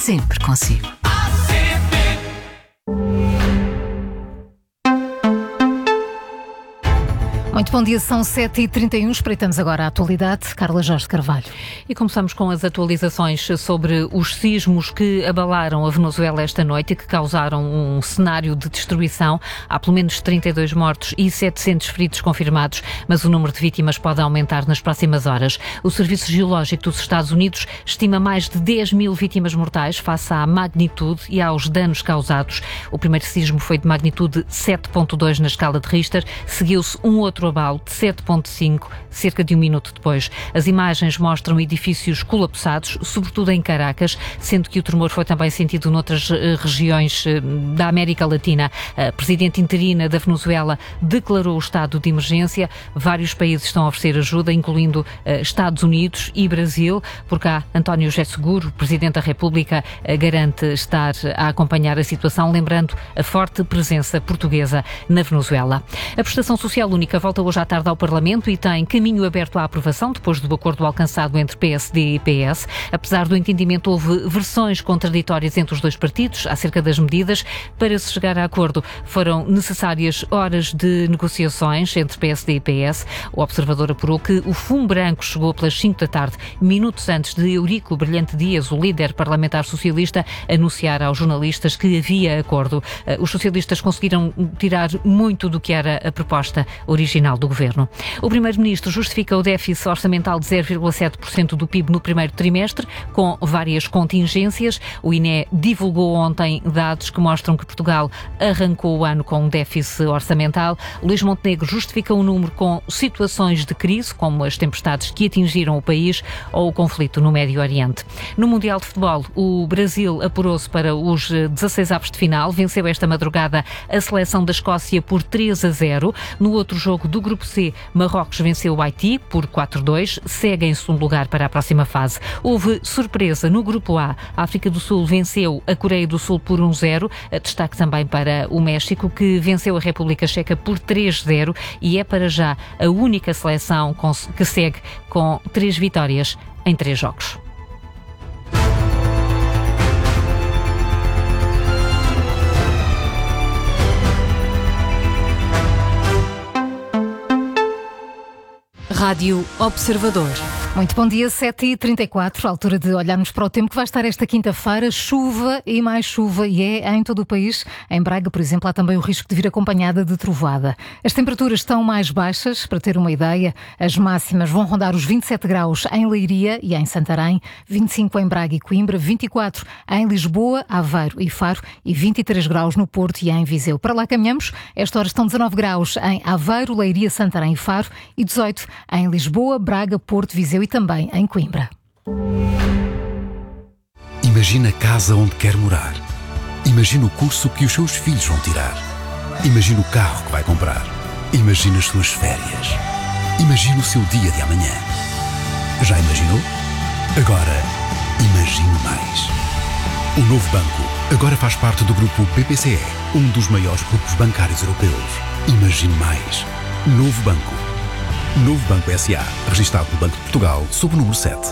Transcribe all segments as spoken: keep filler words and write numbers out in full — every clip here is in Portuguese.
sempre consigo. Muito bom dia, são sete e trinta e um, espreitamos agora a atualidade. Carla Jorge Carvalho. E começamos com as atualizações sobre os sismos que abalaram a Venezuela esta noite e que causaram um cenário de destruição. Há pelo menos trinta e dois mortos e setecentos feridos confirmados, mas o número de vítimas pode aumentar nas próximas horas. O Serviço Geológico dos Estados Unidos estima mais de dez mil vítimas mortais face à magnitude e aos danos causados. O primeiro sismo foi de magnitude sete ponto dois na escala de Richter, seguiu-se um outro abalo de sete ponto cinco, cerca de um minuto depois. As imagens mostram edifícios colapsados, sobretudo em Caracas, sendo que o tremor foi também sentido noutras uh, regiões uh, da América Latina. A presidente interina da Venezuela declarou o estado de emergência. Vários países estão a oferecer ajuda, incluindo uh, Estados Unidos e Brasil. Por cá, António José Seguro, presidente da República, uh, garante estar a acompanhar a situação, lembrando a forte presença portuguesa na Venezuela. A prestação social única volta hoje à tarde ao Parlamento e tem caminho aberto à aprovação depois do acordo alcançado entre P S D e P S. Apesar do entendimento, houve versões contraditórias entre os dois partidos acerca das medidas. Para se chegar a acordo, foram necessárias horas de negociações entre P S D e P S. O Observador apurou que o fumo branco chegou pelas cinco da tarde, minutos antes de Eurico Brilhante Dias, o líder parlamentar socialista, anunciar aos jornalistas que havia acordo. Os socialistas conseguiram tirar muito do que era a proposta original do Governo. O Primeiro-Ministro justifica o déficit orçamental de zero vírgula sete por cento do P I B no primeiro trimestre, com várias contingências. O I N E divulgou ontem dados que mostram que Portugal arrancou o ano com um déficit orçamental. Luís Montenegro justifica o número com situações de crise, como as tempestades que atingiram o país ou o conflito no Médio Oriente. No Mundial de Futebol, o Brasil apurou-se para os dezasseis avos de final, venceu esta madrugada a seleção da Escócia por três a zero. No outro jogo do Grupo C, Marrocos venceu o Haiti por quatro a dois, segue em segundo lugar para a próxima fase. Houve surpresa no Grupo A. A África do Sul venceu a Coreia do Sul por um a zero. Destaque também para o México, que venceu a República Checa por três a zero e é para já a única seleção que segue com três vitórias em três jogos. Rádio Observador. Muito bom dia, sete e trinta e quatro, altura de olharmos para o tempo que vai estar esta quinta-feira. Chuva e mais chuva, e é em todo o país. Em Braga, por exemplo, há também o risco de vir acompanhada de trovoada. As temperaturas estão mais baixas, para ter uma ideia. As máximas vão rondar os vinte e sete graus em Leiria e em Santarém, vinte e cinco em Braga e Coimbra, vinte e quatro em Lisboa, Aveiro e Faro e vinte e três graus no Porto e em Viseu. Para lá caminhamos. Esta hora estão dezanove graus em Aveiro, Leiria, Santarém e Faro e dezoito em Lisboa, Braga, Porto, Viseu e também em Coimbra. Imagina a casa onde quer morar. Imagina o curso que os seus filhos vão tirar. Imagina o carro que vai comprar. Imagina as suas férias. Imagina o seu dia de amanhã. Já imaginou? Agora, imagine mais. O Novo Banco agora faz parte do grupo B P C E, um dos maiores grupos bancários europeus. Imagine mais. Novo Banco. Novo Banco S A, registado no Banco de Portugal, sob o número sete.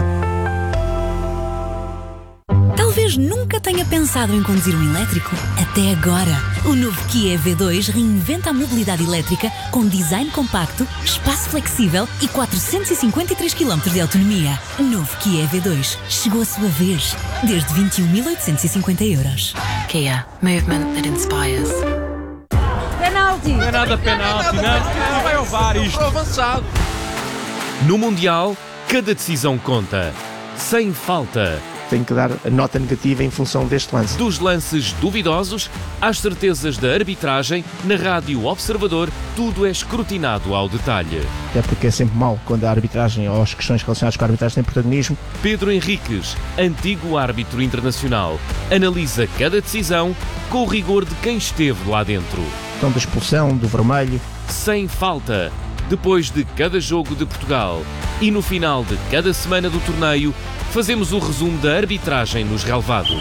Talvez nunca tenha pensado em conduzir um elétrico. Até agora. O novo Kia E V dois reinventa a mobilidade elétrica com design compacto, espaço flexível e quatrocentos e cinquenta e três quilómetros de autonomia. Novo Kia E V dois. Chegou a sua vez. Desde vinte e um mil oitocentos e cinquenta euros. Kia. Movement that inspires. Penalti! Não é nada penalti, não. Não vai ao V A R isto. Avançado. No Mundial, cada decisão conta. Sem falta. Tenho que dar a nota negativa em função deste lance. Dos lances duvidosos às certezas da arbitragem, na Rádio Observador, tudo é escrutinado ao detalhe. Até porque é sempre mau quando a arbitragem ou as questões relacionadas com a arbitragem têm protagonismo. Pedro Henriques, antigo árbitro internacional, analisa cada decisão com o rigor de quem esteve lá dentro. Então, da expulsão, do vermelho. Sem falta. Depois de cada jogo de Portugal e no final de cada semana do torneio, fazemos o resumo da arbitragem nos relevados.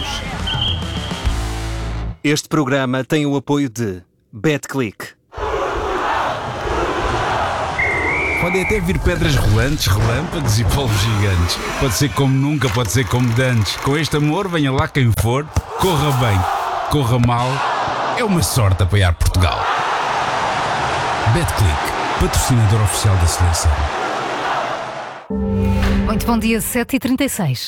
Este programa tem o apoio de BetClick. Podem até vir pedras rolantes, relâmpagos e polvos gigantes. Pode ser como nunca, pode ser como dantes. Com este amor, venha lá quem for, corra bem, corra mal. É uma sorte apoiar Portugal. Betclic, patrocinador oficial da seleção. Muito bom dia, sete e trinta e seis.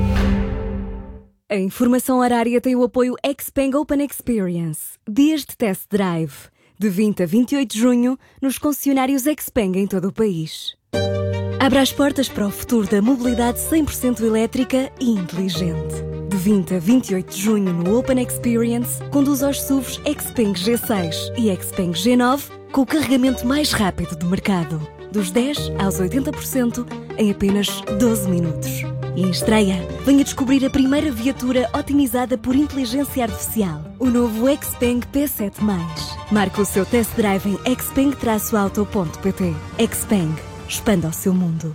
A informação horária tem o apoio Xpeng Open Experience. Dias de test drive. De vinte a vinte e oito de junho, nos concessionários Xpeng em todo o país. Abra as portas para o futuro da mobilidade cem por cento elétrica e inteligente. De vinte a vinte e oito de junho no Open Experience, conduz aos S U Vs Xpeng G seis e Xpeng G nove com o carregamento mais rápido do mercado. Dos dez aos oitenta por cento em apenas doze minutos. E em estreia, venha descobrir a primeira viatura otimizada por inteligência artificial. O novo Xpeng P sete mais. Marque o seu test drive em xpeng auto ponto pt. Xpeng. Expanda o seu mundo.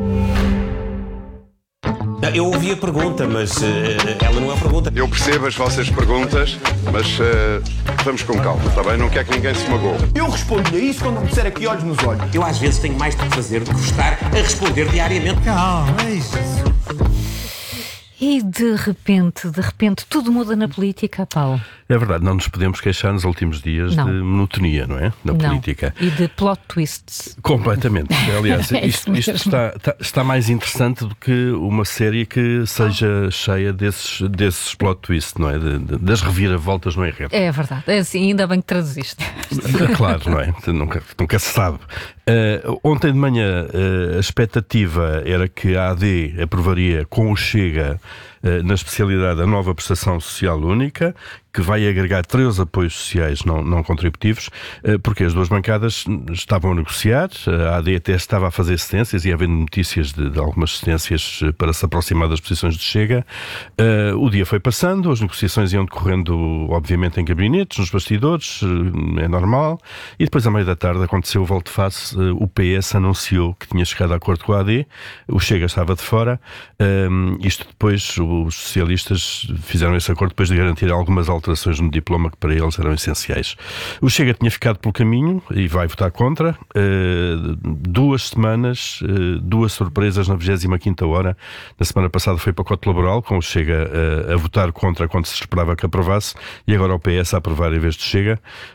Eu ouvi a pergunta, mas uh, ela não é pergunta. Eu percebo as vossas perguntas, mas uh, vamos com calma, está bem? Não quer que ninguém se magoe. Eu respondo-lhe a isso quando me disser aqui olhos nos olhos. Eu às vezes tenho mais do que fazer do que estar a responder diariamente. Calma, é isso. E de repente, de repente, tudo muda na política, Paulo. É verdade, não nos podemos queixar nos últimos dias não. de monotonia, não é? Na não. política. E de plot twists. Completamente. Aliás, é isto, isto está, está, está mais interessante do que uma série que seja oh. cheia desses, desses plot twists, não é? De, de, das reviravoltas no enredo. É verdade. É assim, ainda bem que traduziste. Claro, não é? Nunca, nunca se sabe. Uh, ontem de manhã uh, a expectativa era que a A D aprovaria com o Chega uh, na especialidade a nova prestação social única, que vai agregar três apoios sociais não, não contributivos, porque as duas bancadas estavam a negociar, a A D até estava a fazer cedências e havendo notícias de, de algumas cedências para se aproximar das posições de Chega. O dia foi passando, as negociações iam decorrendo, obviamente, em gabinetes, nos bastidores, é normal, e depois, à meia da tarde, aconteceu o volte-face, o P S anunciou que tinha chegado a acordo com a A D, o Chega estava de fora, isto depois, os socialistas fizeram esse acordo depois de garantir algumas alterações alterações no diploma que para eles eram essenciais. O Chega tinha ficado pelo caminho e vai votar contra. Uh, duas semanas, uh, duas surpresas na vigésima quinta hora. Na semana passada foi pacote laboral, com o Chega uh, a votar contra quando se esperava que aprovasse, e agora o P S a aprovar em vez de Chega.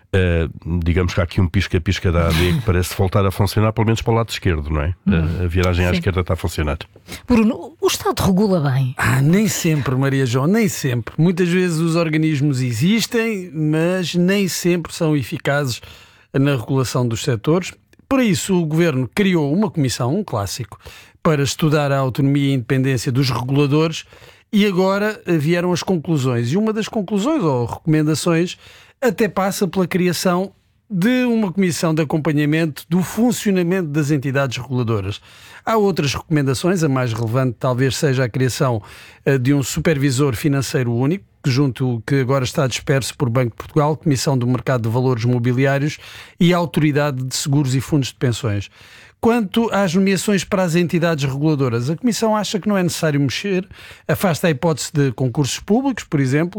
Uh, digamos que há aqui um pisca-pisca da A D que parece voltar a funcionar, pelo menos para o lado esquerdo, não é? Uh, a viragem à Sim. esquerda está a funcionar. Bruno, o Estado regula bem? Ah, nem sempre, Maria João, nem sempre. Muitas vezes os organismos existem, mas nem sempre são eficazes na regulação dos setores. Por isso, o Governo criou uma comissão, um clássico, para estudar a autonomia e independência dos reguladores, e agora vieram as conclusões. E uma das conclusões, ou recomendações, até passa pela criação de uma comissão de acompanhamento do funcionamento das entidades reguladoras. Há outras recomendações, a mais relevante talvez seja a criação uh, de um supervisor financeiro único, que junto que agora está disperso por Banco de Portugal, Comissão do Mercado de Valores Mobiliários e a Autoridade de Seguros e Fundos de Pensões. Quanto às nomeações para as entidades reguladoras, a Comissão acha que não é necessário mexer, afasta a hipótese de concursos públicos, por exemplo,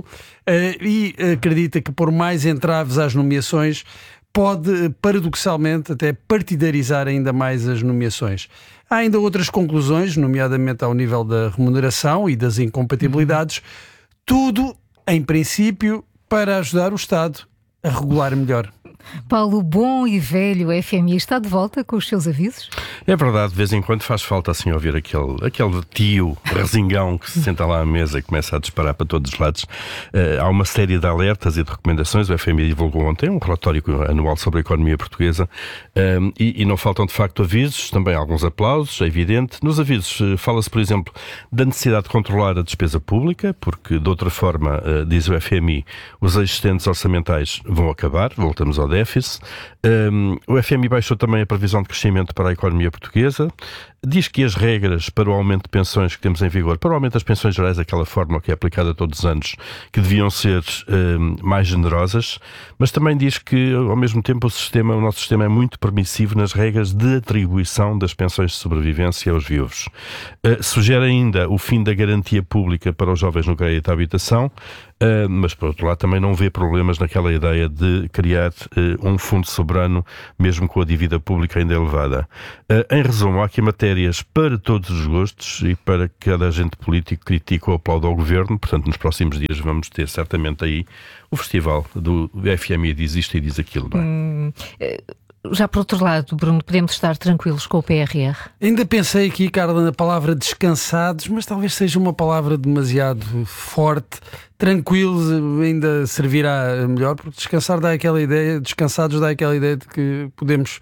e acredita que por mais entraves às nomeações pode, paradoxalmente, até partidarizar ainda mais as nomeações. Há ainda outras conclusões, nomeadamente ao nível da remuneração e das incompatibilidades, tudo, em princípio, para ajudar o Estado a regular melhor. Paulo, bom e velho F M I está de volta com os seus avisos? É verdade, de vez em quando faz falta assim ouvir aquele, aquele tio resingão que se senta lá à mesa e começa a disparar para todos os lados. Uh, há uma série de alertas e de recomendações. O F M I divulgou ontem um relatório anual sobre a economia portuguesa um, e, e não faltam de facto avisos, também alguns aplausos, é evidente. Nos avisos uh, fala-se, por exemplo, da necessidade de controlar a despesa pública, porque de outra forma, uh, diz o F M I, os excedentes orçamentais vão acabar, voltamos ao déficit. Um, o F M I baixou também a previsão de crescimento para a economia portuguesa. diz que as regras para o aumento de pensões que temos em vigor, para o aumento das pensões gerais, aquela fórmula que é aplicada todos os anos, que deviam ser uh, mais generosas, mas também diz que, ao mesmo tempo, o, sistema, o nosso sistema é muito permissivo nas regras de atribuição das pensões de sobrevivência aos viúvos. Uh, sugere ainda o fim da garantia pública para os jovens no crédito à habitação, Uh, mas, por outro lado, também não vê problemas naquela ideia de criar uh, um fundo soberano, mesmo com a dívida pública ainda elevada. Uh, em resumo, há aqui matérias para todos os gostos e para que cada agente político critique ou aplaude ao governo. Portanto, nos próximos dias vamos ter certamente aí o festival do F M I diz isto e diz aquilo, não é? Hum, já por outro lado, Bruno, podemos estar tranquilos com o P R R? Ainda pensei aqui, Carla, na palavra descansados, mas talvez seja uma palavra demasiado forte. Tranquilos ainda servirá melhor, porque descansar dá aquela ideia, descansados dá aquela ideia de que podemos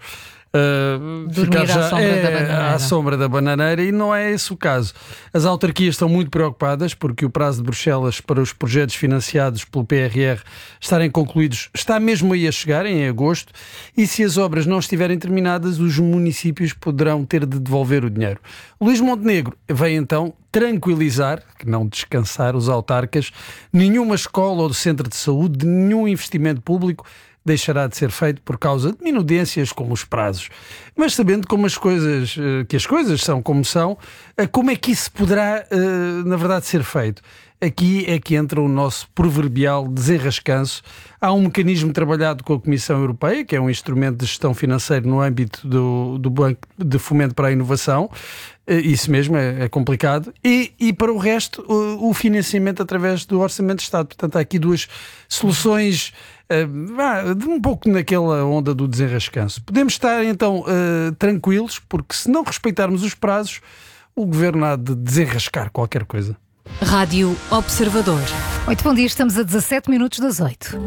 Uh, ficar já à sombra, é, à sombra da bananeira, e não é esse o caso. As autarquias estão muito preocupadas porque o prazo de Bruxelas para os projetos financiados pelo P R R estarem concluídos está mesmo aí a chegar, em agosto, e se as obras não estiverem terminadas, os municípios poderão ter de devolver o dinheiro. Luís Montenegro vem então tranquilizar, que não descansar, os autarcas. Nenhuma escola ou centro de saúde, nenhum investimento público deixará de ser feito por causa de minudências como os prazos. Mas sabendo como as coisas, que as coisas são como são, como é que isso poderá, na verdade, ser feito? Aqui é que entra o nosso proverbial desenrascanço. Há um mecanismo trabalhado com a Comissão Europeia, que é um instrumento de gestão financeira no âmbito do, do Banco de Fomento para a Inovação. Isso mesmo, é, é complicado. E, e para o resto, o, o financiamento através do Orçamento de Estado. Portanto, há aqui duas soluções uh, um pouco naquela onda do desenrascanço. Podemos estar, então, uh, tranquilos, porque se não respeitarmos os prazos, o Governo há de desenrascar qualquer coisa. Rádio Observador. Muito bom dia, estamos a dezassete minutos das oito.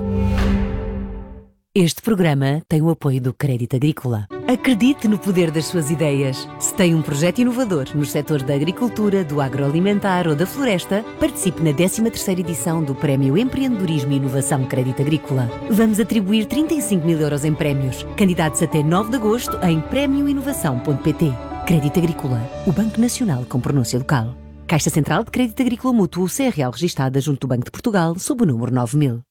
Este programa tem o apoio do Crédito Agrícola. Acredite no poder das suas ideias. Se tem um projeto inovador nos setores da agricultura, do agroalimentar ou da floresta, participe na décima terceira edição do Prémio Empreendedorismo e Inovação Crédito Agrícola. Vamos atribuir trinta e cinco mil euros em prémios. Candidatos até nove de agosto em prémio inovação ponto pt. Crédito Agrícola, o Banco Nacional com pronúncia local. Caixa Central de Crédito Agrícola Mútuo, C R L registada junto do Banco de Portugal, sob o número nove mil.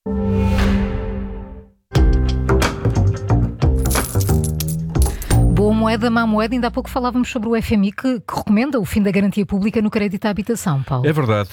Boa moeda, má moeda. Ainda há pouco falávamos sobre o F M I que, que recomenda o fim da garantia pública no crédito à habitação, Paulo. É verdade.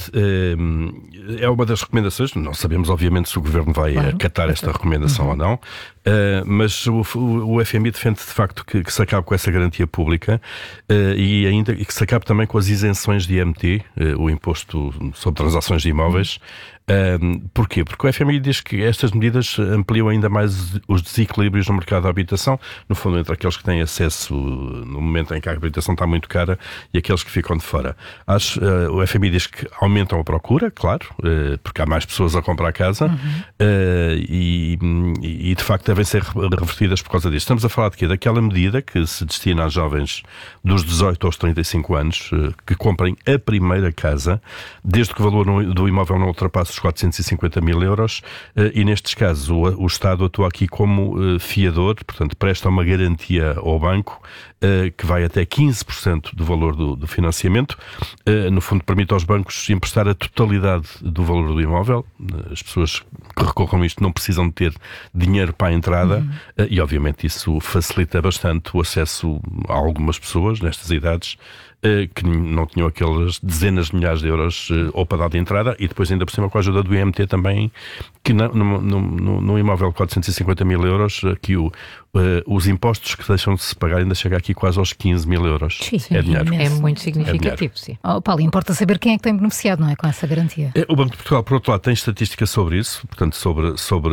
É uma das recomendações. Não sabemos, obviamente, se o Governo vai claro. acatar esta recomendação uhum. ou não. Mas o, o F M I defende, de facto, que, que se acabe com essa garantia pública e ainda e que se acabe também com as isenções de I M T, o Imposto sobre Transações de Imóveis. Um, porquê? Porque o F M I diz que estas medidas ampliam ainda mais os desequilíbrios no mercado da habitação, no fundo entre aqueles que têm acesso no momento em que a habitação está muito cara e aqueles que ficam de fora. Acho, uh, o F M I diz que aumentam a procura, claro, uh, porque há mais pessoas a comprar casa uhum. uh, e, e de facto devem ser revertidas por causa disso. Estamos a falar de quê? Daquela medida que se destina aos jovens dos dezoito aos trinta e cinco anos uh, que comprem a primeira casa, desde que o valor do imóvel não ultrapasse os quatrocentos e cinquenta mil euros, e nestes casos o, o Estado atua aqui como uh, fiador, portanto presta uma garantia ao banco uh, que vai até quinze por cento do valor do, do financiamento. Uh, no fundo permite aos bancos emprestar a totalidade do valor do imóvel. As pessoas que recorram a isto não precisam de ter dinheiro para a entrada uhum. uh, e obviamente isso facilita bastante o acesso a algumas pessoas nestas idades que não tinham aquelas dezenas de milhares de euros ou para dar de entrada, e depois ainda por cima com a ajuda do I M T também, que no, no, no, no imóvel de quatrocentos e cinquenta mil euros, que o, uh, os impostos que deixam de se pagar ainda chega aqui quase aos quinze mil euros. Sim, sim, é dinheiro. É muito significativo, é sim. Oh, Paulo, importa saber quem é que tem beneficiado, não é, com essa garantia? O Banco de Portugal, por outro lado, tem estatísticas sobre isso, portanto, sobre, sobre,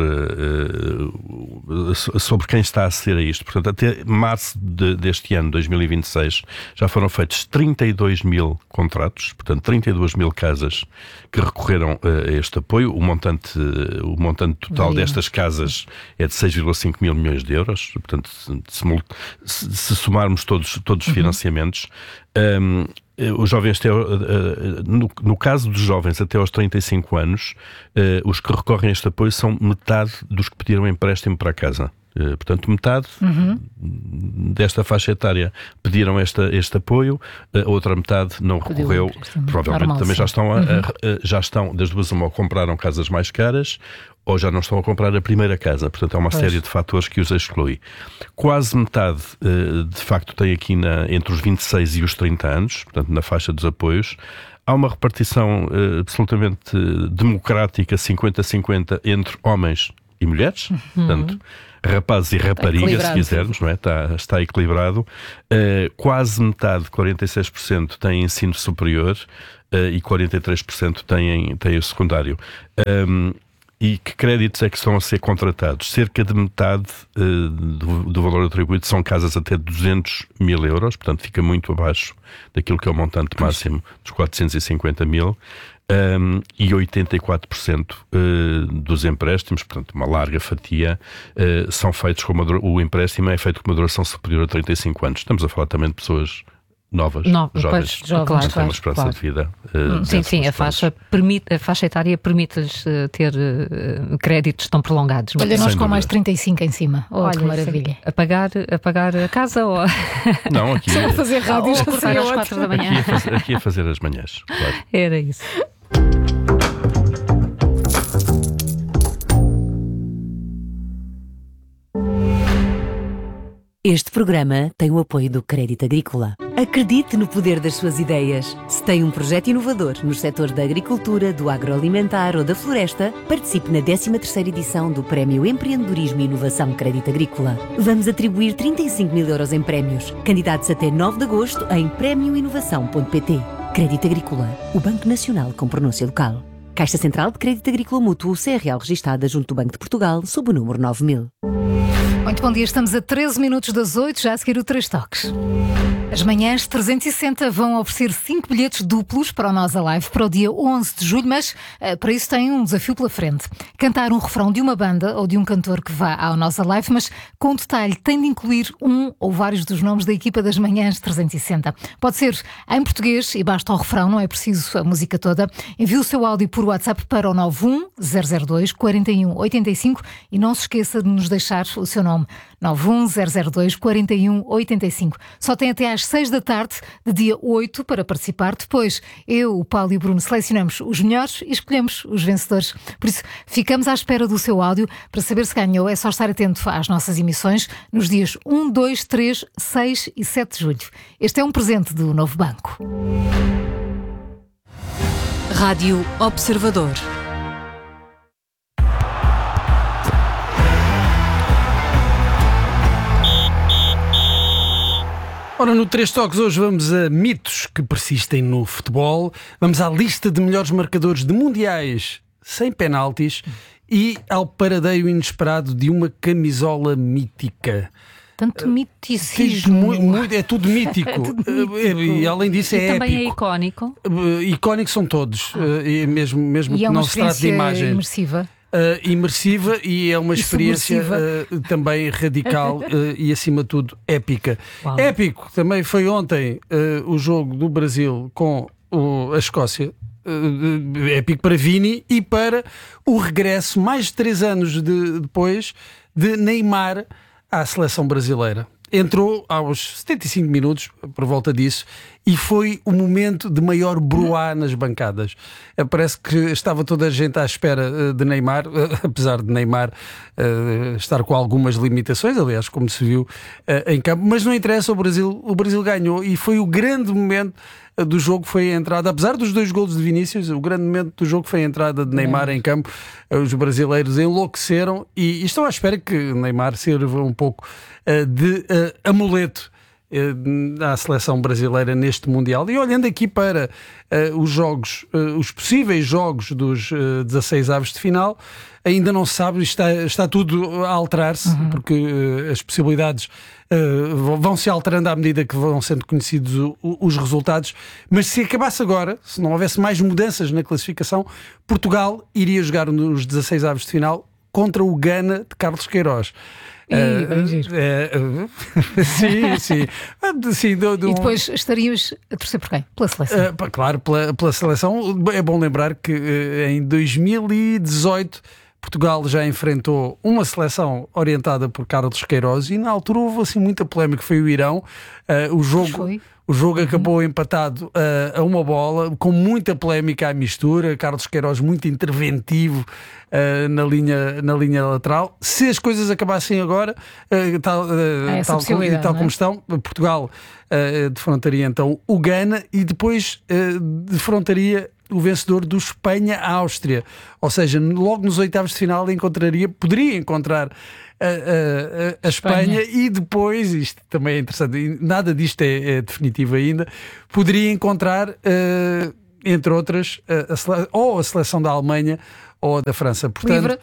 uh, sobre quem está a aceder a isto. Portanto, até março de, deste ano, dois mil e vinte e seis, já foram feitos trinta e dois mil contratos, portanto, trinta e duas mil casas que recorreram uh, a este apoio. O montante, uh, o montante total Valeu. destas casas é de seis vírgula cinco mil milhões de euros, portanto, se, se, se somarmos todos, todos os uhum. financiamentos, um, os jovens, até, no, no caso dos jovens até aos trinta e cinco anos, uh, os que recorrem a este apoio são metade dos que pediram empréstimo para a casa. Uh, portanto, metade uhum. desta faixa etária pediram esta, este apoio, a outra metade não recorreu. Provavelmente normal, também já estão, a, uhum. a, a, já estão, das duas uma, ou compraram casas mais caras ou já não estão a comprar a primeira casa. Portanto, há uma pois. série de fatores que os exclui. Quase metade, uh, de facto, tem aqui na, entre os vinte e seis e os trinta anos, portanto, na faixa dos apoios. Há uma repartição uh, absolutamente uh, democrática, cinquenta a cinquenta, entre homens e mulheres, uhum. portanto, rapazes e raparigas, se quisermos, não é? está, está equilibrado. Uh, quase metade, quarenta e seis por cento, têm ensino superior uh, e quarenta e três por cento têm, têm o secundário. Um, E que créditos é que estão a ser contratados? Cerca de metade uh, do, do valor atribuído são casas até duzentos mil euros, portanto fica muito abaixo daquilo que é o montante máximo dos quatrocentos e cinquenta mil, um, e oitenta e quatro por cento uh, dos empréstimos, portanto uma larga fatia, uh, são feitos com uma, o empréstimo é feito com uma duração superior a trinta e cinco anos. Estamos a falar também de pessoas novas, no, jovens, pois, jovens, claro, claro, uma esperança claro. de vida. Uh, sim, sim, a faixa, permite, a faixa etária permite-lhes uh, ter uh, créditos tão prolongados. Olha, nós com mais trinta e cinco em cima. Oh, olha, que maravilha. A pagar, a pagar a casa ou... Não, aqui... Só a fazer rádio, ou acordar às quatro da manhã. Aqui a, fazer, aqui a fazer as manhãs, claro. Era isso. Este programa tem o apoio do Crédito Agrícola. Acredite no poder das suas ideias. Se tem um projeto inovador nos setores da agricultura, do agroalimentar ou da floresta, participe na décima terceira edição do Prémio Empreendedorismo e Inovação Crédito Agrícola. Vamos atribuir trinta e cinco mil euros em prémios. Candidatos até nove de agosto em prémio inovação ponto pt. Crédito Agrícola, o Banco Nacional com pronúncia local. Caixa Central de Crédito Agrícola Mútuo, C R L registada junto do Banco de Portugal, sob o número nove mil. Muito bom dia, estamos a treze minutos das oito, já a seguir o Três Toques. As manhãs trezentos e sessenta vão oferecer cinco bilhetes duplos para o Nós Alive para o dia onze de julho, mas uh, para isso tem um desafio pela frente. Cantar um refrão de uma banda ou de um cantor que vá ao Nós Alive, mas com detalhe, tem de incluir um ou vários dos nomes da equipa das manhãs trezentos e sessenta. Pode ser em português e basta o refrão, não é preciso a música toda. Envie o seu áudio por WhatsApp para o nove um zero zero dois quatro um oito cinco e não se esqueça de nos deixar o seu nome. nove um zero zero dois quatro um oito cinco. Só tem até às seis da tarde de dia oito para participar. Depois, eu, o Paulo e o Bruno selecionamos os melhores e escolhemos os vencedores. Por isso, ficamos à espera do seu áudio. Para saber se ganhou, é só estar atento às nossas emissões nos dias um, dois, três, seis e sete de julho. Este é um presente do Novo Banco. Rádio Observador. Ora, no Três Toques hoje vamos a mitos que persistem no futebol, vamos à lista de melhores marcadores de mundiais sem penaltis e ao paradeiro inesperado de uma camisola mítica. Tanto miticismo. Muito, muito, é tudo mítico. É tudo mítico. E além disso é e também épico. é icónico. Icónicos são todos, ah. e mesmo, mesmo e que é não se trate de imagem. Imersiva. Uh, imersiva e é uma e experiência uh, também radical uh, e acima de tudo épica. Uau. Épico também foi ontem uh, o jogo do Brasil com o, a Escócia. Uh, épico para Vini e para o regresso mais de três anos de, depois de Neymar à seleção brasileira. Entrou aos setenta e cinco minutos, por volta disso, e foi o momento de maior broá nas bancadas. Parece que estava toda a gente à espera de Neymar, apesar de Neymar uh, estar com algumas limitações, aliás, como se viu uh, em campo, mas não interessa, o Brasil, o Brasil ganhou e foi o grande momento do jogo, foi a entrada, apesar dos dois golos de Vinícius, o grande momento do jogo foi a entrada de Neymar em campo. Os brasileiros enlouqueceram e, e estão à espera que Neymar sirva um pouco uh, de uh, amuleto uh, à seleção brasileira neste Mundial. E olhando aqui para uh, os jogos, uh, os possíveis jogos dos uh, dezasseis aves de final, ainda não se sabe, está, está tudo a alterar-se, uhum. porque uh, as possibilidades uh, vão se alterando à medida que vão sendo conhecidos o, o, os resultados, mas se acabasse agora, se não houvesse mais mudanças na classificação, Portugal iria jogar nos dezasseis aves de final contra o Gana de Carlos Queiroz. E, uh, uh, uh, sim, sim. sim do, do... E depois estarias a torcer por quem? Pela seleção? Uh, claro, pela, pela seleção. É bom lembrar que uh, em dois mil e dezoito Portugal já enfrentou uma seleção orientada por Carlos Queiroz e na altura houve assim muita polémica, foi o Irão. Uh, o jogo... O jogo uhum. acabou empatado uh, a uma bola, com muita polémica à mistura. Carlos Queiroz muito interventivo uh, na, linha, na linha lateral. Se as coisas acabassem agora, uh, tal, uh, tal, como, tal como estão, Portugal uh, defrontaria então o Gana e depois uh, defrontaria o vencedor do Espanha-Áustria. Ou seja, logo nos oitavos de final encontraria, poderia encontrar A, a, a Espanha. Espanha e depois, isto também é interessante, nada disto é, é definitivo ainda, poderia encontrar, uh, entre outras, a, a sele... ou a seleção da Alemanha ou a da França. Portanto, livre.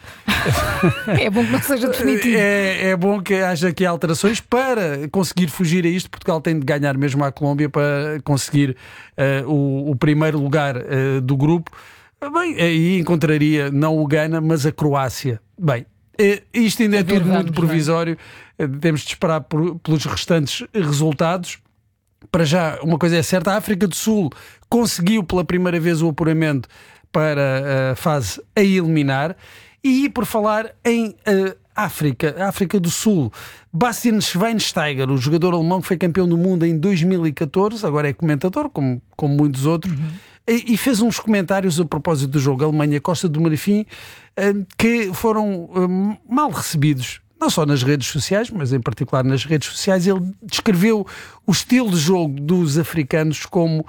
É bom que não seja definitivo. É, é bom que haja aqui alterações para conseguir fugir a isto. Portugal tem de ganhar mesmo à Colômbia para conseguir uh, o, o primeiro lugar uh, do grupo. Bem, aí encontraria não o Gana, mas a Croácia. Bem, isto ainda é tudo muito provisório, temos de esperar por, pelos restantes resultados. Para já, uma coisa é certa, a África do Sul conseguiu pela primeira vez o apuramento para a fase a eliminar. E por falar em uh, África, África do Sul, Bastian Schweinsteiger, o jogador alemão que foi campeão do mundo em dois mil e catorze, agora é comentador, como, como muitos outros, uhum. e, e fez uns comentários a propósito do jogo Alemanha-Costa do Marfim uh, que foram uh, mal recebidos, não só nas redes sociais, mas em particular nas redes sociais. Ele descreveu o estilo de jogo dos africanos como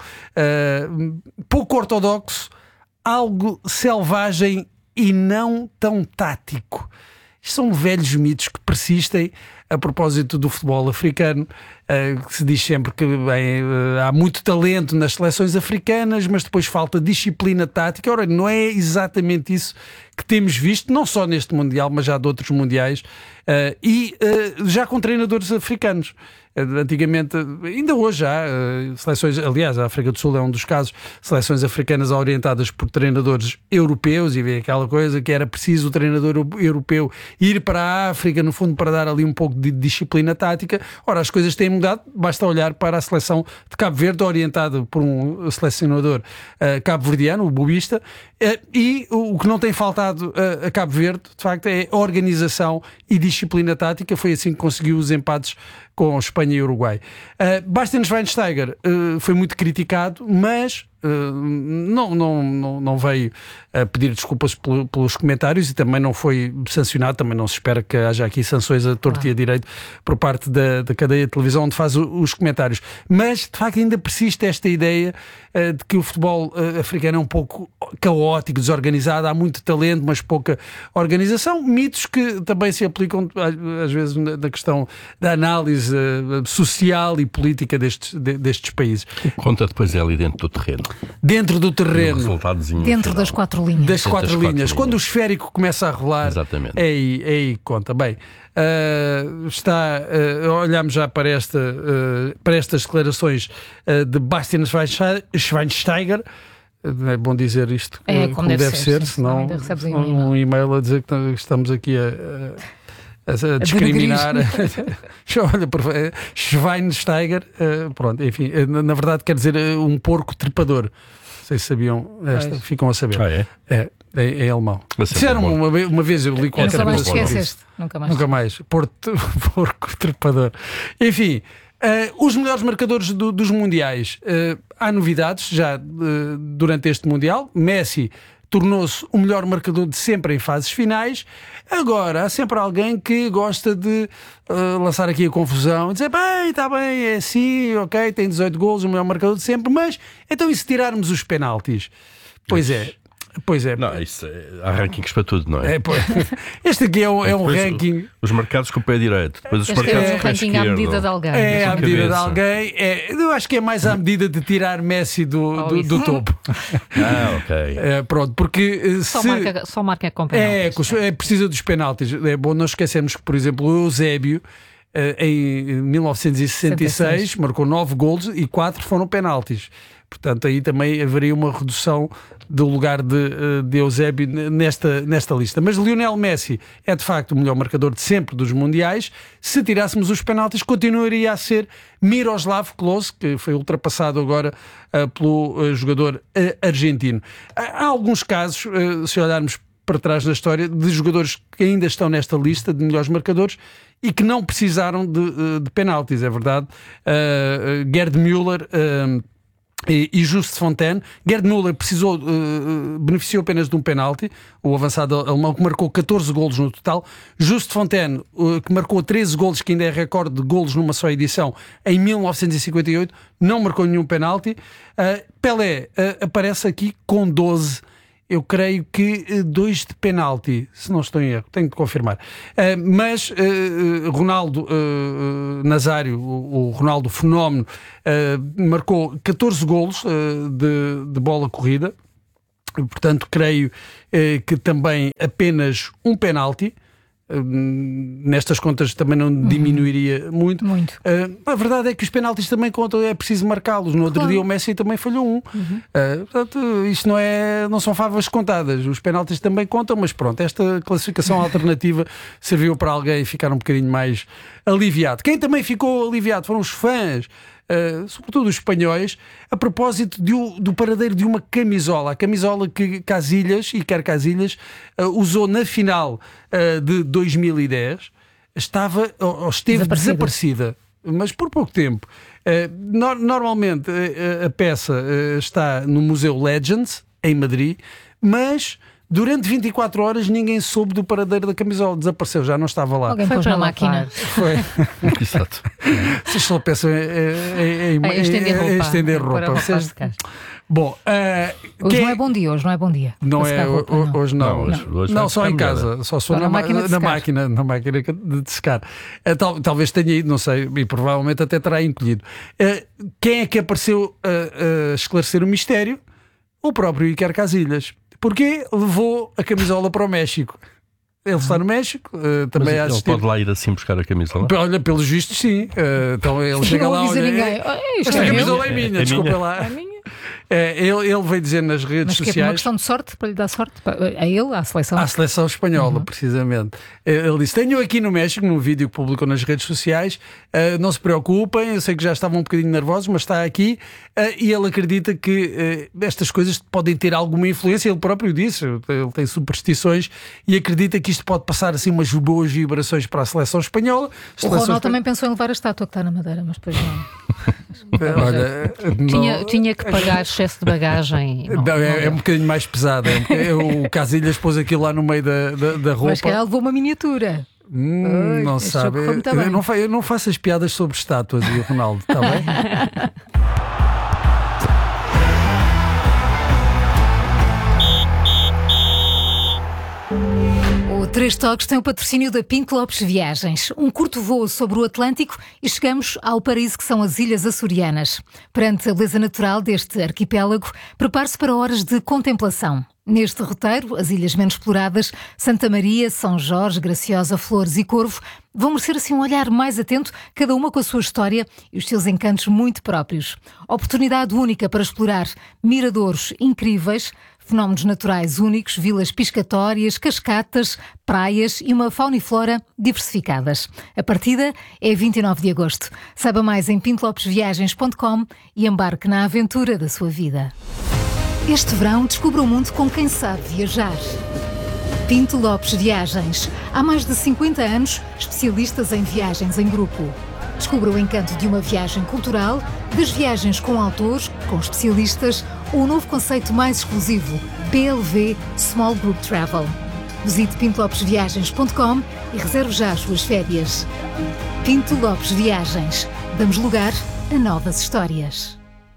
uh, pouco ortodoxo, algo selvagem e não tão tático. Isto são velhos mitos que persistem a propósito do futebol africano, uh, que se diz sempre que bem, uh, há muito talento nas seleções africanas, mas depois falta disciplina tática. Ora, não é exatamente isso que temos visto, não só neste Mundial, mas já de outros Mundiais, uh, e uh, já com treinadores africanos. Antigamente, ainda hoje há uh, seleções, aliás, a África do Sul é um dos casos, seleções africanas orientadas por treinadores europeus, e vê aquela coisa que era preciso o treinador europeu ir para a África, no fundo, para dar ali um pouco de disciplina tática. Ora, as coisas têm mudado, basta olhar para a seleção de Cabo Verde, orientada por um selecionador uh, cabo-verdiano, o Boavista, uh, e o que não tem faltado uh, a Cabo Verde, de facto, é organização e disciplina tática. Foi assim que conseguiu os empates com Espanha e Uruguai. Uh, Bastian Schweinsteiger uh, foi muito criticado, mas uh, não, não, não, não veio a pedir desculpas pel, pelos comentários e também não foi sancionado. Também não se espera que haja aqui sanções a torto e a direito por parte da, da cadeia de televisão onde faz o, os comentários. Mas, de facto, ainda persiste esta ideia uh, de que o futebol uh, africano é um pouco caótico, desorganizado, há muito talento, mas pouca organização. Mitos que também se aplicam, às vezes, na questão da análise social e política destes, destes países. Conta depois é ali dentro do terreno. Dentro do terreno. Dentro das quatro linhas. Das quatro, das quatro linhas. linhas. Quando o esférico começa a rolar, exatamente. É aí, é aí conta. Bem, uh, está, uh, olhamos já para, esta, uh, para estas declarações uh, de Bastian Schweinsteiger. É bom dizer isto é, como, como deve, deve ser, ser senão um, um e-mail a dizer que estamos aqui a... a a discriminar. Olha, Schweinsteiger, uh, pronto, enfim, uh, na verdade quer dizer uh, um porco trepador. Não sei se sabiam esta, ficam a saber. Ah, é? É, é, é alemão. Disseram uma, uma vez, eu li qualquer Nunca mais coisa. Esqueceste. Nunca mais. Nunca mais. Porto, porco trepador. Enfim. Uh, os melhores marcadores do, dos mundiais. Uh, há novidades já uh, durante este Mundial. Messi tornou-se o melhor marcador de sempre em fases finais. Agora, há sempre alguém que gosta de uh, lançar aqui a confusão e dizer, bem, está bem, é assim, ok, tem dezoito golos, o melhor marcador de sempre, mas então e se tirarmos os penaltis? Pois é. Pois é. Não, isso é, há rankings para tudo, não é? é pois, este aqui é um, é um ranking. Os marcados com o pé direito, depois os este marcados é um com o pé ranking esquerdo. à medida de alguém. É à medida de alguém. É, eu acho que é mais à medida de tirar Messi do, oh, do, do topo. Ah, ok. É, pronto, porque só se, marca, só marca com penaltis. É, é precisa dos penaltis. É bom não esquecermos que, por exemplo, o Eusébio em mil novecentos e sessenta e seis marcou nove golos e quatro foram penaltis. Portanto, aí também haveria uma redução do lugar de, de Eusébio nesta, nesta lista. Mas Lionel Messi é de facto o melhor marcador de sempre dos mundiais. Se tirássemos os penaltis, continuaria a ser Miroslav Klose, que foi ultrapassado agora uh, pelo uh, jogador uh, argentino. Há alguns casos, uh, se olharmos para trás na história de jogadores que ainda estão nesta lista de melhores marcadores e que não precisaram de, de penaltis, é verdade. Uh, Gerd Müller uh, e, e Just Fontaine. Gerd Müller precisou, uh, beneficiou apenas de um penalti, o avançado alemão, que marcou catorze golos no total. Just Fontaine, uh, que marcou treze golos, que ainda é recorde de golos numa só edição, em mil novecentos e cinquenta e oito, não marcou nenhum penalti. Uh, Pelé uh, aparece aqui com doze. Eu creio que dois de penalti, se não estou em erro, tenho de confirmar. Uh, mas uh, Ronaldo uh, Nazário, o, o Ronaldo Fenómeno, uh, marcou catorze golos uh, de, de bola corrida. Portanto, creio uh, que também apenas um penalti. Nestas contas também não diminuiria uhum. muito. muito. Uh, a verdade é que os penaltis também contam, é preciso marcá-los. No outro claro. dia o Messi também falhou um. Uhum. Uh, portanto, isto não, é, não são favas contadas. Os penaltis também contam, mas pronto, esta classificação alternativa serviu para alguém ficar um bocadinho mais aliviado. Quem também ficou aliviado foram os fãs, Uh, sobretudo os espanhóis, a propósito de, do paradeiro de uma camisola. A camisola que Casillas, Iker Casillas, uh, usou na final uh, de dois mil e dez, estava, ou esteve desaparecida. desaparecida, mas por pouco tempo. Uh, no, normalmente uh, a peça uh, está no Museu Legends, em Madrid, mas durante vinte e quatro horas ninguém soube do paradeiro da camisola. Desapareceu, já não estava lá. Alguém pôs na máquina. Foi. Exato. Vocês só pensam em, em, em, em estender roupa. Em estender roupa. Vocês... Bom, uh, hoje quem... não é bom dia, hoje não é bom dia. Não é, roupa, não. hoje não. Não, hoje, hoje não só em casa, só só na, na, máquina na, máquina, na máquina de secar. Uh, tal, talvez tenha ido, não sei, e provavelmente até terá encolhido. Uh, quem é que apareceu a uh, uh, esclarecer o mistério? O próprio Iker Casillas. Porque levou a camisola para o México. Ele está no México, uh, também Mas ele pode lá ir assim buscar a camisola? Olha, pelos vistos sim. Uh, então ele chega lá, olha, ninguém. Esta camisola é minha, é desculpa minha. lá. É minha. É, ele, ele veio dizer nas redes Mas sociais. Mas é uma questão de sorte, para lhe dar sorte? A ele, à seleção? À seleção espanhola, uhum. precisamente. Ele disse, tenho aqui no México, num vídeo que publicou nas redes sociais, uh, não se preocupem, eu sei que já estavam um bocadinho nervosos, mas está aqui, uh, e ele acredita que uh, estas coisas podem ter alguma influência, ele próprio disse, ele tem superstições, e acredita que isto pode passar assim umas boas vibrações para a seleção espanhola. O seleção Ronaldo espan... também pensou em levar a estátua que está na Madeira, mas depois não. Olha, tinha, não... tinha que pagar excesso de bagagem. Não, não, é, não é um bocadinho mais pesado. É um... o Casillas pôs aquilo lá no meio da, da, da roupa. Mas que ela levou uma miniatura. Hum, Ai, não sabe. Eu, eu, não fa... eu não faço as piadas sobre estátuas e o Ronaldo, está bem? O Três Toques tem o patrocínio da Pinto Lopes Viagens. Um curto voo sobre o Atlântico e chegamos ao paraíso que são as Ilhas Açorianas. Perante a beleza natural deste arquipélago, prepare-se para horas de contemplação. Neste roteiro, as ilhas menos exploradas, Santa Maria, São Jorge, Graciosa, Flores e Corvo, vão merecer assim um olhar mais atento, cada uma com a sua história e os seus encantos muito próprios. Oportunidade única para explorar miradouros incríveis, fenómenos naturais únicos, vilas piscatórias, cascatas, praias e uma fauna e flora diversificadas. A partida é vinte e nove de agosto. Saiba mais em pinto lopes viagens ponto com e embarque na aventura da sua vida. Este verão, descubra o mundo com quem sabe viajar. Pinto Lopes Viagens. Há mais de cinquenta anos, especialistas em viagens em grupo. Descubra o encanto de uma viagem cultural, das viagens com autores, com especialistas ou o novo conceito mais exclusivo, P L V Small Group Travel. Visite pinto lopes viagens ponto com e reserve já as suas férias. Pinto Lopes Viagens. Damos lugar a novas histórias.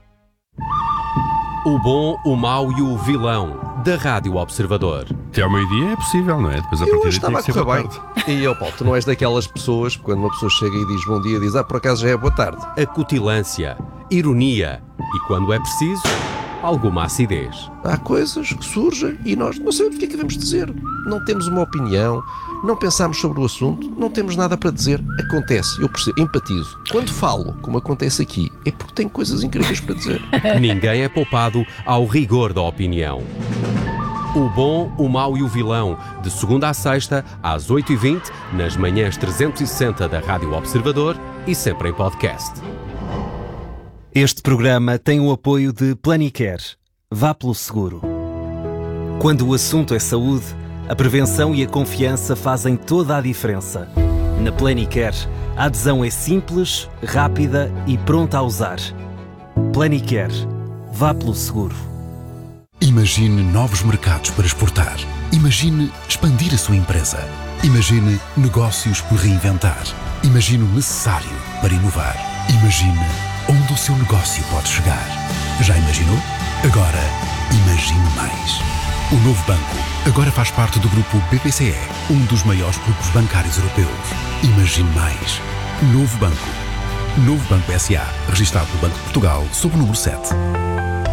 O bom, o mau e o vilão da Rádio Observador. Até ao meio-dia é possível, não é? Depois a partir daí tem que ser boa tarde. E, ó Paulo, tu não és daquelas pessoas, quando uma pessoa chega e diz bom dia, diz, ah, por acaso já é boa tarde. Acutilância, ironia e, quando é preciso, alguma acidez. Há coisas que surgem e nós não sabemos o que é que devemos dizer. Não temos uma opinião, não pensamos sobre o assunto, não temos nada para dizer. Acontece, eu percebo, empatizo. Quando falo, como acontece aqui, é porque tenho coisas incríveis para dizer. Ninguém é poupado ao rigor da opinião. O bom, o mau e o vilão, de segunda à sexta, às oito e vinte, nas manhãs trezentos e sessenta da Rádio Observador e sempre em podcast. Este programa tem o apoio de Planicare. Vá pelo seguro. Quando o assunto é saúde, A prevenção e a confiança fazem toda a diferença. Na Planicare, a adesão é simples, rápida e pronta a usar. Planicare. Vá pelo seguro. Imagine novos mercados para exportar. Imagine expandir a sua empresa. Imagine negócios por reinventar. Imagine o necessário para inovar. Imagine onde o seu negócio pode chegar. Já imaginou? Agora, imagine mais. O Novo Banco agora faz parte do grupo B P C E, um dos maiores grupos bancários europeus. Imagine mais. Novo Banco. Novo Banco S A, registado no Banco de Portugal, sob o número sete.